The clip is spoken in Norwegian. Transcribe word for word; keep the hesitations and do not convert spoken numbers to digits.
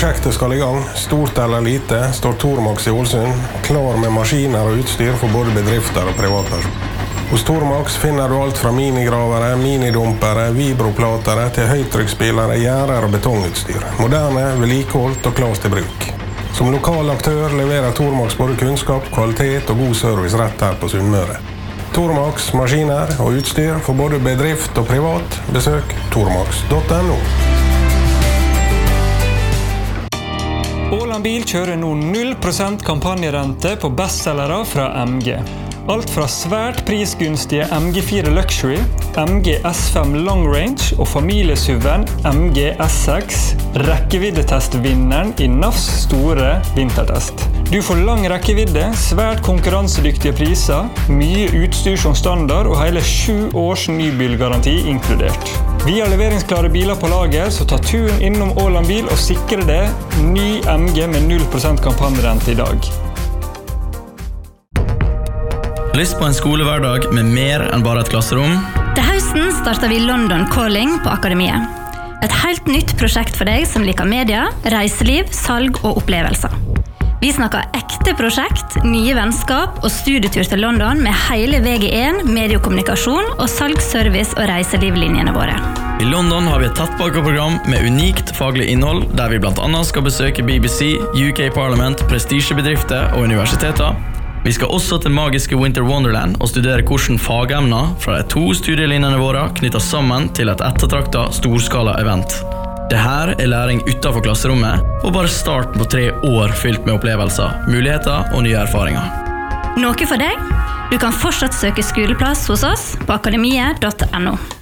prosjektet skal i gang, stort eller lite, står Tormax i Ålesund, klar med maskiner og utstyr for både bedrifter og privatpersoner. Hos Tormax finner du alt fra minigravere, minidumpere, vibroplatere til høytrykksspillere, gjerder og betongutstyr. Moderne, vedlikeholdt og klart til bruk. Som lokal aktør leverer Tormax både kunnskap, kvalitet og god service rett her på Sunnmøre. Tormax, maskiner og utstyr for både bedrift og privat. Besøk tormax punktum no. Åland Bil kjører nå null prosent kampanjerente på bestselgere fra M G. Alt fra svært prisgunstige M G fire Luxury, M G S fem Long Range og familiesuven M G S seks, rekkeviddetestvinneren i N A Fs store vintertest. Du får lang rekkevidde, svært konkurransedyktige priser, mye utstyr som standard og hele sju års nybilgaranti inkludert. Vi har leveringsklare biler på lager, så ta turen innom Åland Bil og sikre det ny M G med null prosent kampanjerente i dag. Lyst på en skolehverdag med mer enn bare et klasserom? Til høsten starter vi London Calling på Akademiet. Et helt nytt prosjekt for deg som liker media, reiseliv, salg og opplevelser. Vi snakker ekte prosjekt, nye vennskap og studietur til London med hele V G én, mediekommunikasjon og salgsservice og reiselivlinjene våre. I London har vi et tettpakkeprogram med unikt faglig innhold, der vi blant annet skal besøke B B C, U K Parliament, prestisjebedrifter og universiteter. Vi skal også til magiske Winter Wonderland og studere hvordan fagemner fra de to studielinjene våre knytter sammen til et ettertraktet storskala-event. Dette er læring utenfor klasserommet, og bare starten på tre år fylt med opplevelser, muligheter og nye erfaringer. Noe for deg? Du kan fortsatt søke skoleplass hos oss på akademiet punktum no.